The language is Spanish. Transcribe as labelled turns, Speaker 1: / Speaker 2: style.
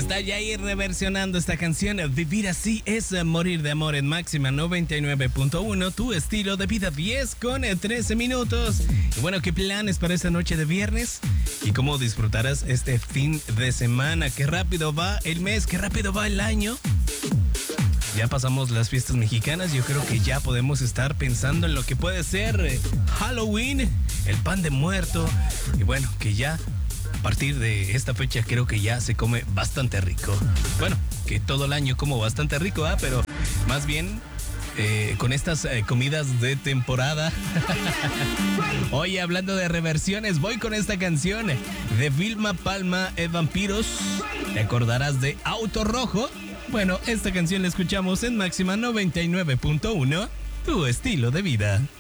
Speaker 1: Está Yair reversionando esta canción. Vivir así es morir de amor en Máxima 99.1. Tu estilo de vida, 10 con 13 minutos. Y bueno, ¿qué planes para esta noche de viernes? ¿Y cómo disfrutarás este fin de semana? Qué rápido va el mes, qué rápido va el año. Ya pasamos las fiestas mexicanas, yo creo que ya podemos estar pensando en lo que puede ser Halloween, el pan de muerto. Y bueno, que ya a partir de esta fecha creo que ya se come bastante rico. Bueno, que todo el año como bastante rico, pero más bien con estas comidas de temporada. Oye, hablando de reversiones, voy con esta canción de Vilma Palma, Vampiros. ¿Te acordarás de Auto Rojo? Bueno, esta canción la escuchamos en Máxima 99.1, tu estilo de vida.